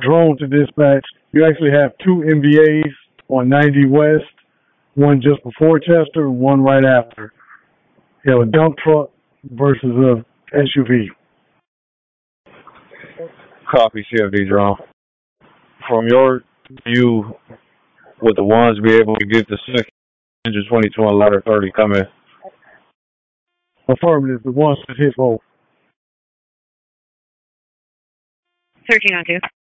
drone to dispatch. You actually have two MVAs on 90 West, one just before Chester and one right after. You have a dump truck versus a SUV. Copy, CFD drone. From your view, would the ones be able to get the second engine 22 and ladder 30 come in? Affirmative, the ones that hit both. 13 on 2.